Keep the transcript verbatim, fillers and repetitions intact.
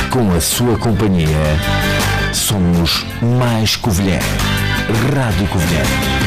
com a sua companhia, somos mais Covilhã. Rádio Covilhã.